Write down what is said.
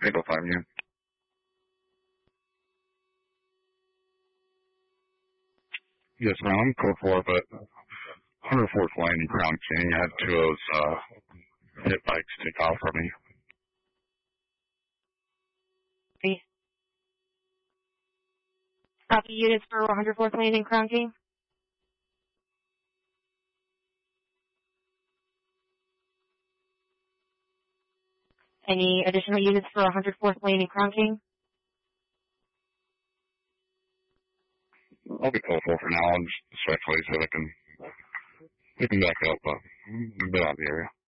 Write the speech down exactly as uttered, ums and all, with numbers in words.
eight oh five unit. Yes, ma'am. I'm code four, but one hundred fourth Lane in Crown King. I had two of those uh, hit bikes take off from me. Okay. Copy units for one hundred fourth Lane in Crown King. Any additional units for one hundred fourth Lane in Crown King? I'll be code four for now, and just respectfully so I can, we can back up, but I'm a bit out of the area.